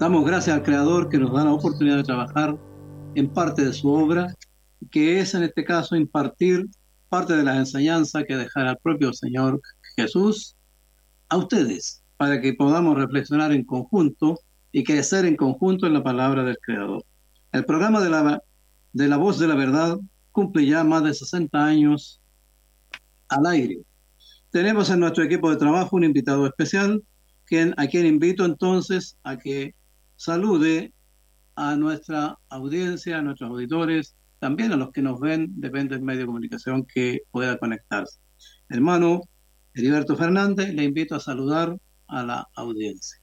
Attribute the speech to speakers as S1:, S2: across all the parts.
S1: Damos gracias al Creador que nos da la oportunidad de trabajar en parte de su obra, que es en este caso impartir parte de las enseñanzas que dejara el propio Señor Jesús a ustedes, para que podamos reflexionar en conjunto y crecer en conjunto en la palabra del Creador. El programa de la Voz de la Verdad cumple ya más de 60 años al aire. Tenemos en nuestro equipo de trabajo un invitado especial, a quien invito entonces a que salude a nuestra audiencia, a nuestros auditores, también a los que nos ven, depende del medio de comunicación que pueda conectarse. Hermano Heriberto Fernández, le invito a saludar a la audiencia.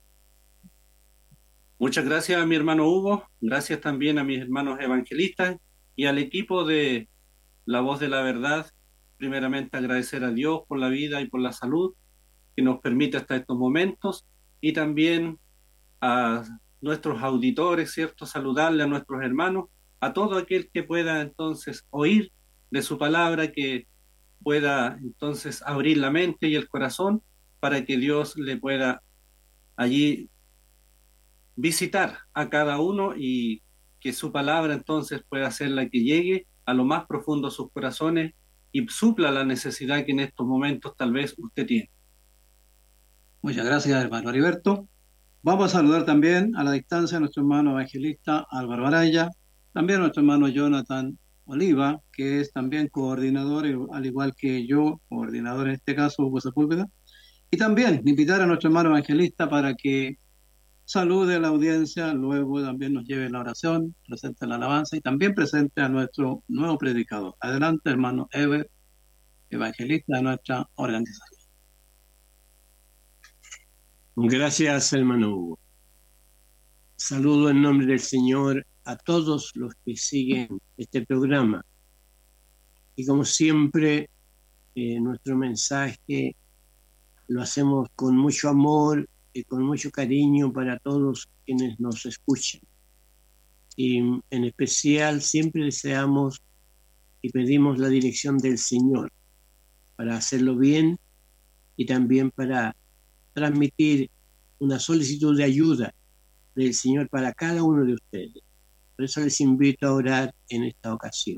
S2: Muchas gracias a mi hermano Hugo, gracias también a mis hermanos evangelistas y al equipo de La Voz de la Verdad. Primeramente agradecer a Dios por la vida y por la salud que nos permite hasta estos momentos, y también a nuestros auditores, ¿cierto? Saludarle a nuestros hermanos, a todo aquel que pueda entonces oír de su palabra, que pueda entonces abrir la mente y el corazón para que Dios le pueda allí visitar a cada uno y que su palabra entonces pueda ser la que llegue a lo más profundo de sus corazones y supla la necesidad que en estos momentos tal vez usted tiene.
S1: Muchas gracias, hermano Heriberto. Vamos a saludar también a la distancia a nuestro hermano evangelista Álvaro Araya, también a nuestro hermano Jonathan Oliva, que es también coordinador, al igual que yo, coordinador en este caso, Hugo Sepúlveda. Y también invitar a nuestro hermano evangelista para que salude a la audiencia, luego también nos lleve la oración, presente la alabanza y también presente a nuestro nuevo predicador. Adelante, hermano Ever, evangelista de nuestra organización.
S3: Gracias, hermano Hugo. Saludo en nombre del Señor a todos los que siguen este programa. Y como siempre, nuestro mensaje lo hacemos con mucho amor y con mucho cariño para todos quienes nos escuchan. Y en especial siempre deseamos y pedimos la dirección del Señor para hacerlo bien y también para transmitir una solicitud de ayuda del Señor para cada uno de ustedes. Por eso les invito a orar en esta ocasión.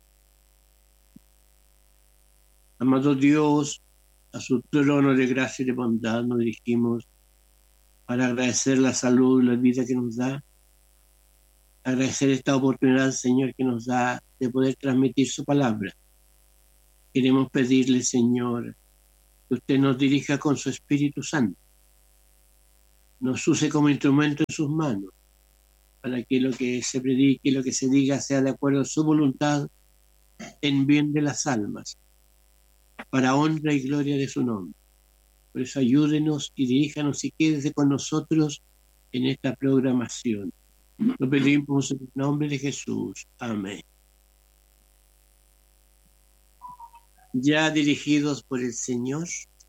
S3: Amado Dios, a su trono de gracia y de bondad nos dirigimos para agradecer la salud y la vida que nos da, agradecer esta oportunidad, Señor, que nos da de poder transmitir su palabra. Queremos pedirle, Señor, que usted nos dirija con su Espíritu Santo, nos use como instrumento en sus manos, para que lo que se predique y lo que se diga sea de acuerdo a su voluntad, en bien de las almas, para honra y gloria de su nombre. Por eso ayúdenos y diríjanos y quédese con nosotros en esta programación. Lo pedimos en el nombre de Jesús. Amén. Ya dirigidos por el Señor,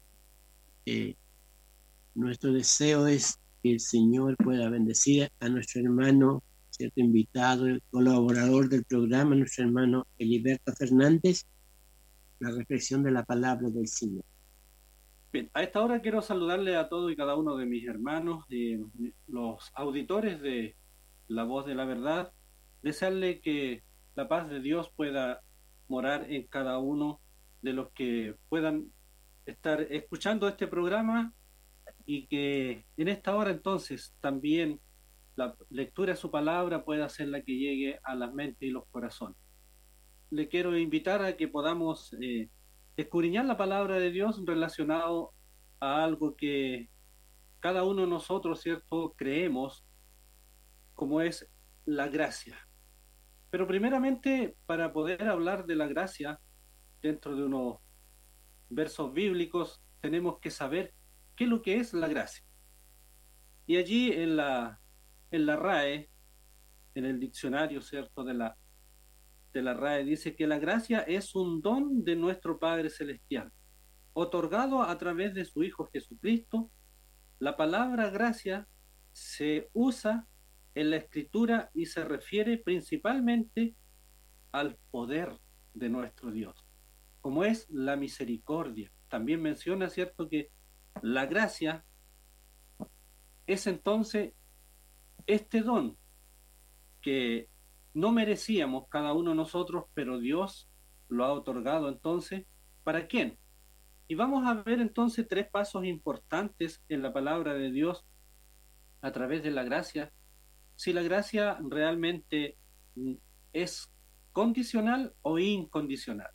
S3: nuestro deseo es que el Señor pueda bendecir a nuestro hermano, cierto invitado, el colaborador del programa, nuestro hermano Heriberto Fernández, la reflexión de la palabra del Señor.
S2: Bien, a esta hora quiero saludarle a todos y cada uno de mis hermanos, los auditores de La Voz de la Verdad, desearle que la paz de Dios pueda morar en cada uno de los que puedan estar escuchando este programa, y que en esta hora entonces también la lectura de su palabra pueda ser la que llegue a las mentes y los corazones. Le quiero invitar a que podamos escudriñar la palabra de Dios relacionado a algo que cada uno de nosotros, ¿cierto?, creemos, como es la gracia. Pero primeramente, para poder hablar de la gracia dentro de unos versos bíblicos, tenemos que saber qué es lo que es la gracia. Y allí en la RAE, en el diccionario, ¿cierto?, de la RAE, dice que la gracia es un don de nuestro Padre Celestial, otorgado a través de su Hijo Jesucristo. La palabra gracia se usa en la Escritura y se refiere principalmente al poder de nuestro Dios, como es la misericordia. También menciona, ¿cierto?, que la gracia es entonces este don que no merecíamos cada uno de nosotros, pero Dios lo ha otorgado entonces, ¿para quién? Y vamos a ver entonces tres pasos importantes en la palabra de Dios a través de la gracia. Si la gracia realmente es condicional o incondicional.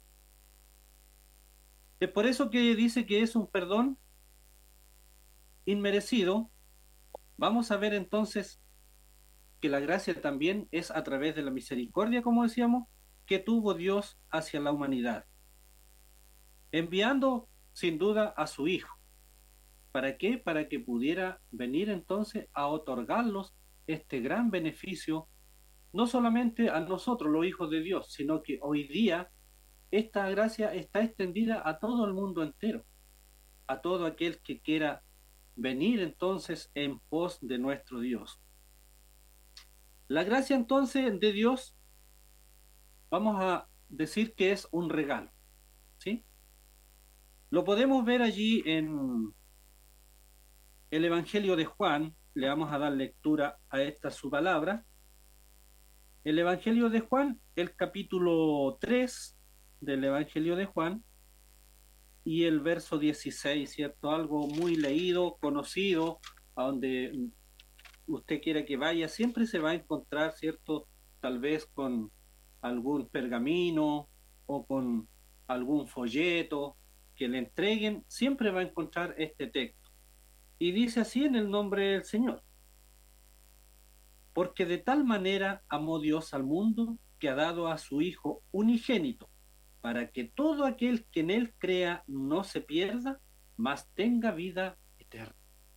S2: Es por eso que dice que es un perdón inmerecido. Vamos a ver entonces que la gracia también es a través de la misericordia, como decíamos, que tuvo Dios hacia la humanidad, enviando sin duda a su Hijo. ¿Para qué? Para que pudiera venir entonces a otorgarlos este gran beneficio, no solamente a nosotros, los hijos de Dios, sino que hoy día esta gracia está extendida a todo el mundo entero, a todo aquel que quiera venir entonces en pos de nuestro Dios. La gracia entonces de Dios, vamos a decir que es un regalo, ¿sí? Lo podemos ver allí en el Evangelio de Juan. Le vamos a dar lectura a esta su palabra. El Evangelio de Juan, el capítulo 3 del Evangelio de Juan y el verso 16, ¿cierto? Algo muy leído, conocido, a donde usted quiera que vaya, siempre se va a encontrar, ¿cierto? Tal vez con algún pergamino o con algún folleto que le entreguen, siempre va a encontrar este texto. Y dice así en el nombre del Señor: porque de tal manera amó Dios al mundo que ha dado a su Hijo unigénito, para que todo aquel que en él crea no se pierda, mas tenga vida eterna.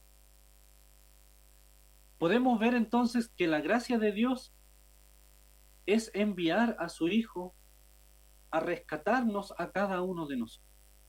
S2: Podemos ver entonces que la gracia de Dios es enviar a su Hijo a rescatarnos a cada uno de nosotros.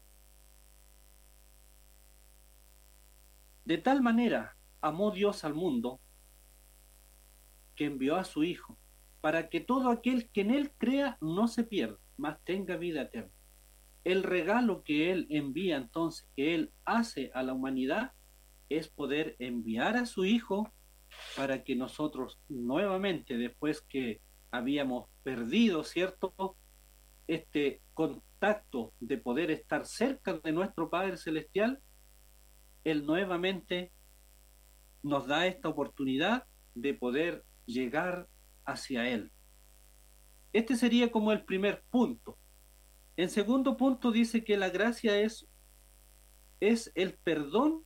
S2: De tal manera amó Dios al mundo que envió a su Hijo, para que todo aquel que en él crea no se pierda, mas tenga vida eterna. El regalo que él envía entonces, que él hace a la humanidad, es poder enviar a su Hijo para que nosotros nuevamente, después que habíamos perdido, ¿cierto?, este contacto de poder estar cerca de nuestro Padre Celestial, Él nuevamente nos da esta oportunidad de poder llegar hacia Él. Este sería como el primer punto. En segundo punto dice que la gracia es el perdón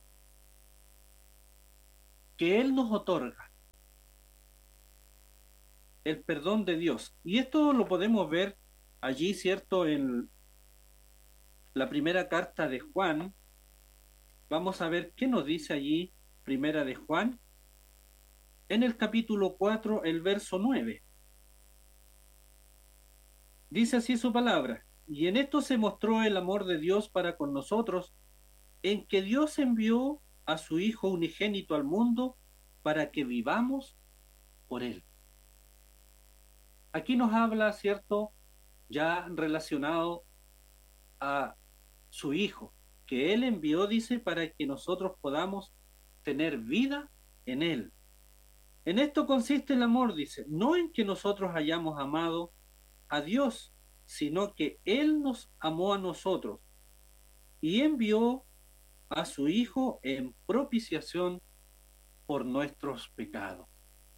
S2: que Él nos otorga, el perdón de Dios. Y esto lo podemos ver allí, ¿cierto?, en la primera carta de Juan. Vamos a ver qué nos dice allí, primera de Juan, en el capítulo 4, el verso 9. Dice así su palabra: y en esto se mostró el amor de Dios para con nosotros, en que Dios envió a su Hijo unigénito al mundo para que vivamos por Él. Aquí nos habla, ¿cierto?, ya relacionado a su Hijo, que Él envió, dice, para que nosotros podamos tener vida en Él. En esto consiste el amor, dice, no en que nosotros hayamos amado a Dios, sino que Él nos amó a nosotros y envió a su Hijo en propiciación por nuestros pecados.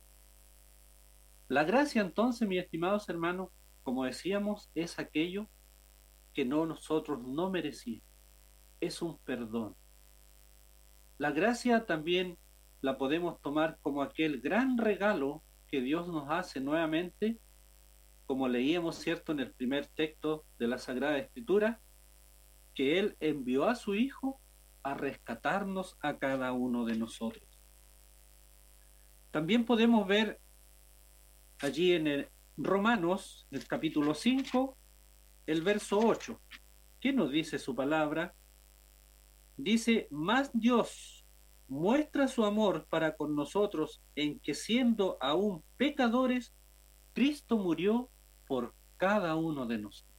S2: La gracia entonces, mis estimados hermanos, como decíamos, es aquello que nosotros no merecíamos. Es un perdón. La gracia también la podemos tomar como aquel gran regalo que Dios nos hace nuevamente, como leíamos, ¿cierto?, en el primer texto de la Sagrada Escritura, que Él envió a su Hijo a rescatarnos a cada uno de nosotros. También podemos ver allí en el Romanos, el capítulo 5, el verso 8. ¿Qué nos dice su palabra? Dice: mas Dios muestra su amor para con nosotros en que, siendo aún pecadores, Cristo murió por cada uno de nosotros.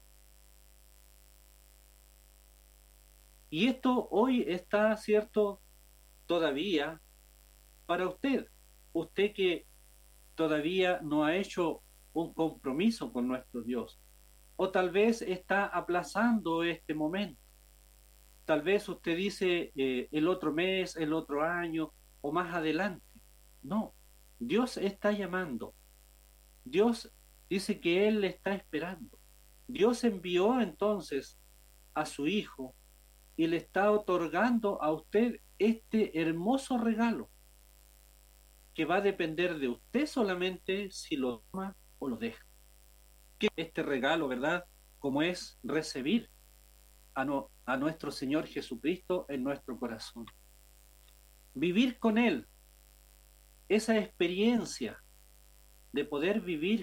S2: Y esto hoy está, ¿cierto?, todavía para usted que todavía no ha hecho un compromiso con nuestro Dios. O tal vez está aplazando este momento. Tal vez usted dice el otro mes, el otro año o más adelante. No, Dios está llamando. Dios dice que Él le está esperando. Dios envió entonces a su Hijo y le está otorgando a usted este hermoso regalo que va a depender de usted solamente si lo toma o lo deja. Que este regalo, ¿verdad? Como es recibir a nuestro Señor Jesucristo en nuestro corazón. Vivir con Él, esa experiencia de poder vivir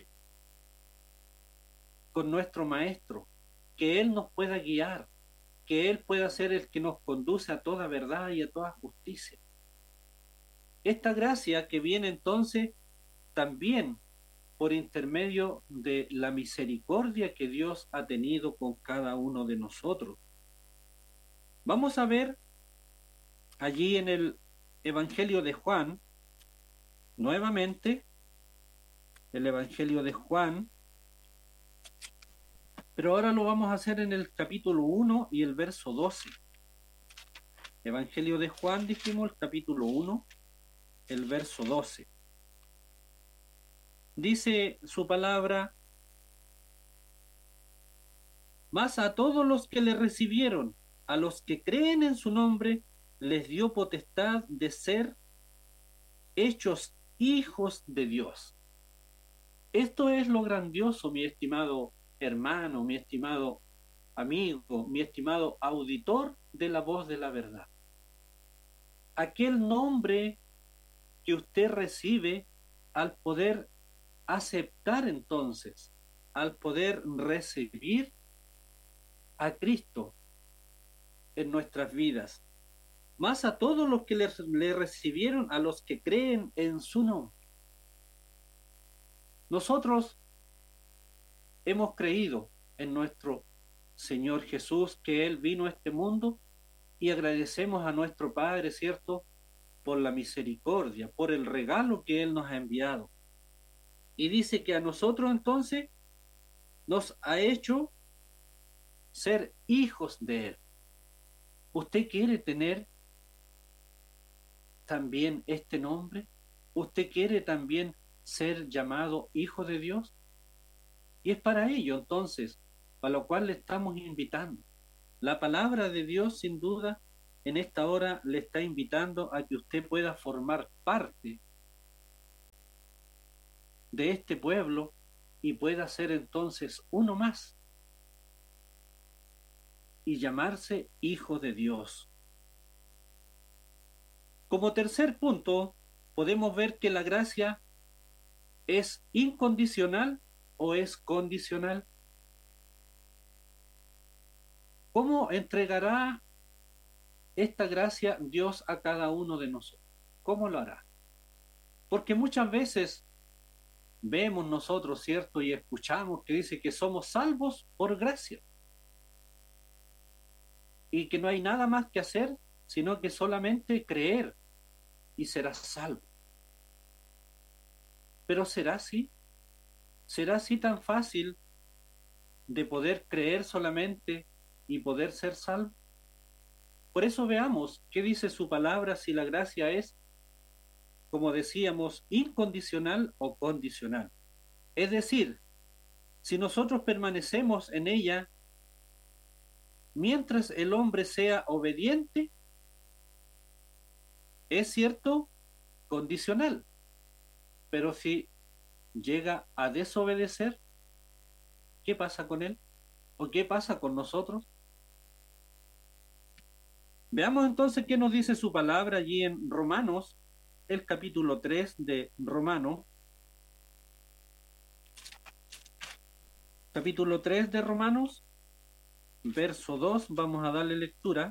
S2: con nuestro Maestro, que Él nos pueda guiar, que Él pueda ser el que nos conduce a toda verdad y a toda justicia. Esta gracia que viene entonces también por intermedio de la misericordia que Dios ha tenido con cada uno de nosotros. Vamos a ver allí en el Evangelio de Juan, nuevamente, el Evangelio de Juan, pero ahora lo vamos a hacer en el capítulo 1 y el verso 12. Evangelio de Juan, dijimos, el capítulo 1, el verso 12. Dice su palabra: mas a todos los que le recibieron, a los que creen en su nombre, les dio potestad de ser hechos hijos de Dios. Esto es lo grandioso, mi estimado hermano, mi estimado amigo, mi estimado auditor de la voz de la verdad. Aquel nombre que usted recibe al poder aceptar entonces, al poder recibir a Cristo en nuestras vidas, más a todos los que le recibieron, a los que creen en su nombre. Nosotros hemos creído en nuestro Señor Jesús, que Él vino a este mundo, y agradecemos a nuestro Padre, ¿cierto?, por la misericordia, por el regalo que Él nos ha enviado. Y dice que a nosotros entonces nos ha hecho ser hijos de Él. ¿Usted quiere tener también este nombre? ¿Usted quiere también ser llamado hijo de Dios? Y es para ello entonces, para lo cual le estamos invitando. La palabra de Dios, sin duda, en esta hora le está invitando a que usted pueda formar parte de este pueblo y pueda ser entonces uno más y llamarse hijo de Dios. Como tercer punto, podemos ver que la gracia es incondicional o es condicional. ¿Cómo entregará esta gracia Dios a cada uno de nosotros? ¿Cómo lo hará? Porque muchas veces vemos nosotros, ¿cierto? Y escuchamos que dice que somos salvos por gracia. Y que no hay nada más que hacer, sino que solamente creer y serás salvo. Pero ¿será así? ¿Será así tan fácil de poder creer solamente y poder ser salvo? Por eso veamos qué dice su palabra, si la gracia es, como decíamos, incondicional o condicional. Es decir, si nosotros permanecemos en ella, mientras el hombre sea obediente, es cierto, condicional. Pero si llega a desobedecer, ¿qué pasa con él? ¿O qué pasa con nosotros? Veamos entonces qué nos dice su palabra allí en Romanos, el capítulo 3 de Romanos. Capítulo 3 de Romanos, verso 2, vamos a darle lectura.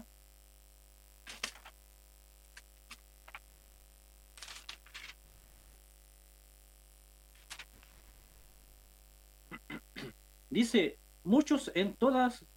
S2: Dice, muchos en todas,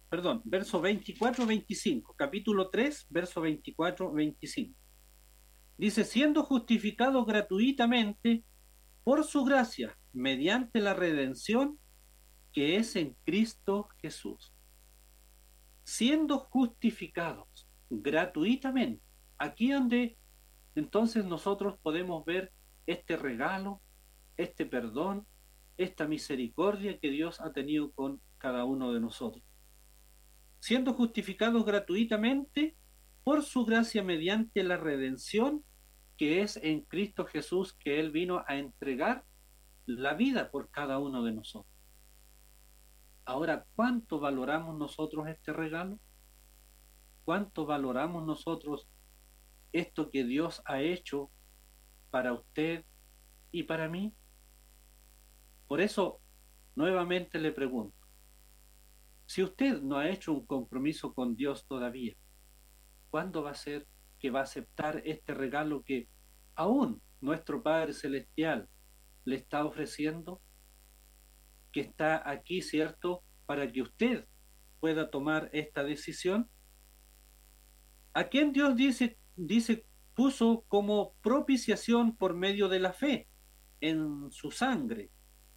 S2: verso 24-25, capítulo 3, verso 24-25. Dice, siendo justificados gratuitamente por su gracia, mediante la redención que es en Cristo Jesús. Siendo justificados gratuitamente. Aquí donde entonces nosotros podemos ver este regalo, este perdón, esta misericordia que Dios ha tenido con cada uno de nosotros. Siendo justificados gratuitamente por su gracia mediante la redención que es en Cristo Jesús, que Él vino a entregar la vida por cada uno de nosotros. Ahora, ¿cuánto valoramos nosotros este regalo? ¿Cuánto valoramos nosotros esto que Dios ha hecho para usted y para mí? Por eso, nuevamente le pregunto, si usted no ha hecho un compromiso con Dios todavía, ¿cuándo va a ser que va a aceptar este regalo que aún nuestro Padre Celestial le está ofreciendo? Que está aquí, ¿cierto?, para que usted pueda tomar esta decisión. ¿A quién Dios dice puso como propiciación por medio de la fe en su sangre,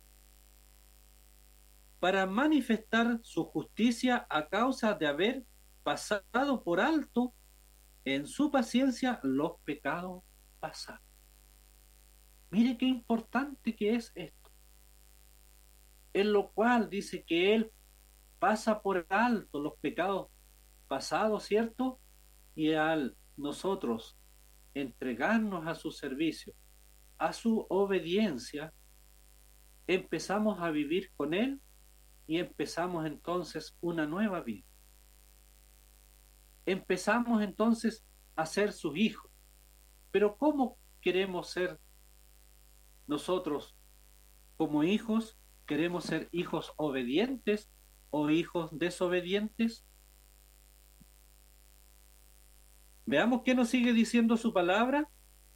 S2: para manifestar su justicia a causa de haber pasado por alto en su paciencia los pecados pasados? Mire qué importante que es esto, en lo cual dice que Él pasa por alto los pecados pasados, ¿cierto? Y al nosotros entregarnos a su servicio, a su obediencia, empezamos a vivir con Él y empezamos entonces una nueva vida. Empezamos entonces a ser sus hijos. Pero ¿cómo queremos ser nosotros como hijos? ¿Queremos ser hijos obedientes o hijos desobedientes? Veamos qué nos sigue diciendo su palabra.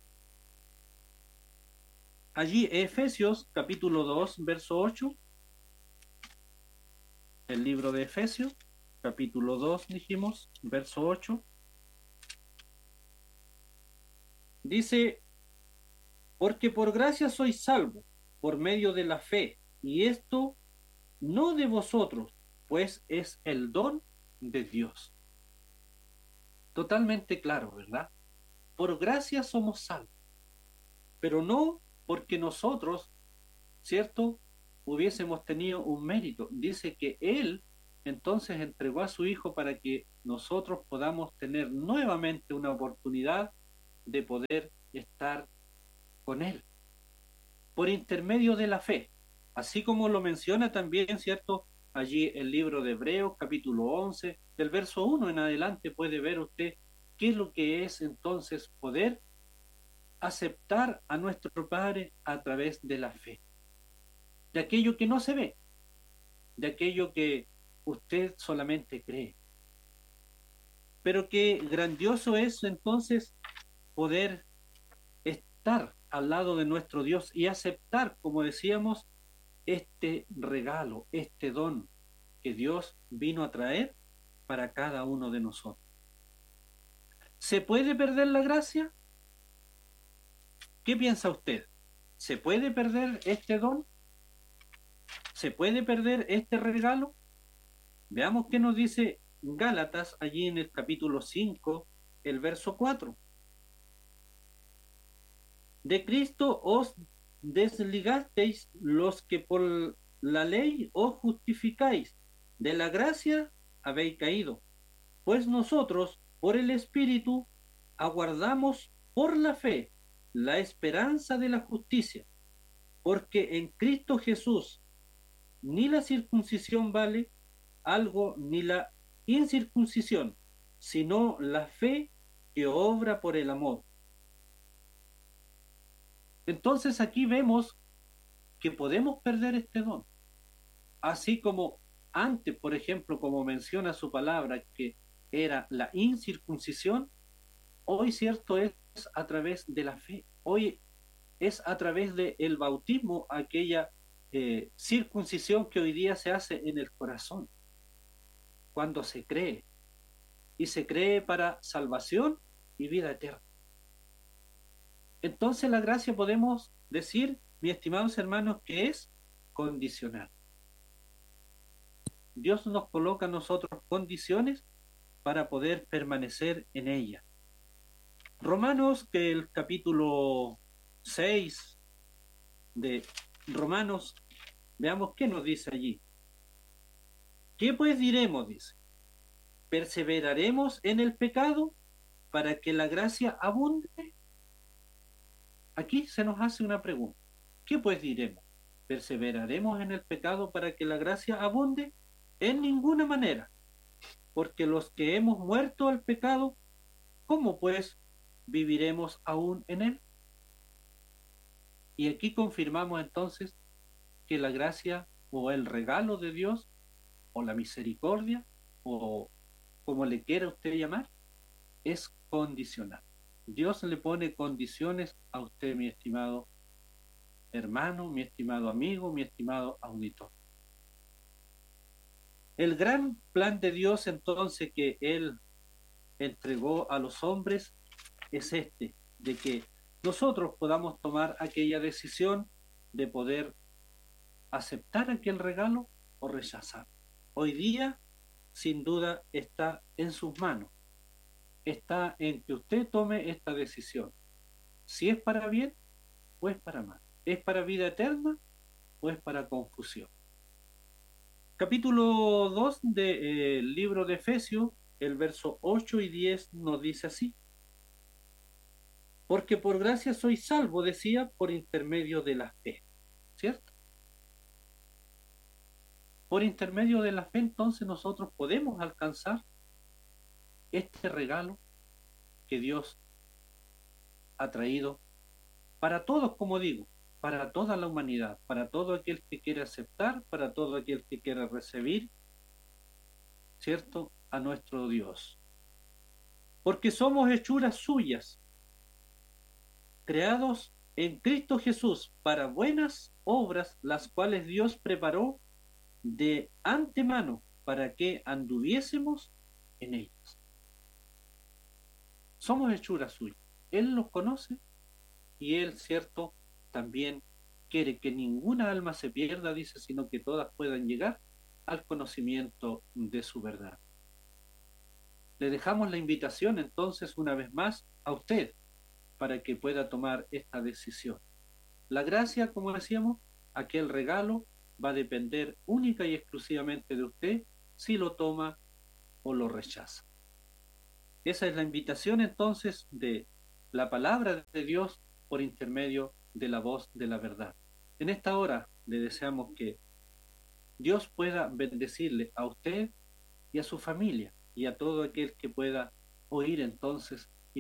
S2: Allí, Efesios capítulo 2, verso 8. El libro de Efesios, capítulo 2, dijimos, verso 8. Dice, porque por gracia sois salvos, por medio de la fe, y esto no de vosotros, pues es el don de Dios. Totalmente claro, ¿verdad? Por gracia somos salvos, pero no porque nosotros, ¿cierto?, hubiésemos tenido un mérito. Dice que Él entonces entregó a su Hijo para que nosotros podamos tener nuevamente una oportunidad de poder estar con Él, por intermedio de la fe, así como lo menciona también, ¿cierto?, allí el libro de Hebreos, capítulo 11, del verso 1 en adelante puede ver usted qué es lo que es entonces poder aceptar a nuestro Padre a través de la fe, de aquello que no se ve, de aquello que usted solamente cree. Pero qué grandioso es entonces poder estar al lado de nuestro Dios y aceptar, como decíamos, este regalo, este don que Dios vino a traer para cada uno de nosotros. ¿Se puede perder la gracia? ¿Qué piensa usted? ¿Se puede perder este don? ¿Se puede perder este regalo? Veamos qué nos dice Gálatas allí en el capítulo 5, el verso 4. De Cristo os desligasteis los que por la ley os justificáis, de la gracia habéis caído, pues nosotros por el Espíritu aguardamos por la fe la esperanza de la justicia, porque en Cristo Jesús ni la circuncisión vale algo ni la incircuncisión, sino la fe que obra por el amor. Entonces aquí vemos que podemos perder este don, así como antes, por ejemplo, como menciona su palabra, que era la incircuncisión, hoy cierto es a través de la fe, hoy es a través del bautismo, aquella circuncisión que hoy día se hace en el corazón, cuando se cree, y se cree para salvación y vida eterna. Entonces la gracia podemos decir, mis estimados hermanos, que es condicional. Dios nos coloca a nosotros condiciones para poder permanecer en ella. Romanos, que el capítulo 6 de Romanos, veamos qué nos dice allí. ¿Qué pues diremos? Dice, ¿perseveraremos en el pecado para que la gracia abunde? Aquí se nos hace una pregunta. ¿Qué pues diremos? ¿Perseveraremos en el pecado para que la gracia abunde? En ninguna manera, porque los que hemos muerto al pecado, ¿cómo pues viviremos aún en él? Y aquí confirmamos entonces que la gracia o el regalo de Dios o la misericordia o como le quiera usted llamar, es condicional. Dios le pone condiciones a usted, mi estimado hermano, mi estimado amigo, mi estimado auditor. El gran plan de Dios entonces que Él entregó a los hombres es este, de que nosotros podamos tomar aquella decisión de poder aceptar aquel regalo o rechazar. Hoy día, sin duda, está en sus manos. Está en que usted tome esta decisión. Si es para bien o es para mal. ¿Es para vida eterna o es para confusión? Capítulo 2 del libro de Efesios, el verso 8 y 10 nos dice así. Porque por gracia soy salvo, decía, por intermedio de la fe. ¿Cierto? Por intermedio de la fe, entonces nosotros podemos alcanzar este regalo que Dios ha traído para todos, como digo, para toda la humanidad, para todo aquel que quiere aceptar, para todo aquel que quiere recibir, ¿cierto?, a nuestro Dios. Porque somos hechuras suyas, creados en Cristo Jesús para buenas obras, las cuales Dios preparó de antemano para que anduviésemos en ellas. Somos hechuras suyas. Él los conoce y Él, cierto, también quiere que ninguna alma se pierda, dice, sino que todas puedan llegar al conocimiento de su verdad. Le dejamos la invitación entonces una vez más a usted para que pueda tomar esta decisión. La gracia, como decíamos, aquel regalo va a depender única y exclusivamente de usted si lo toma o lo rechaza. Esa es la invitación entonces de la palabra de Dios por intermedio de la voz de la verdad. En esta hora le deseamos que Dios pueda bendecirle a usted y a su familia y a todo aquel que pueda oír entonces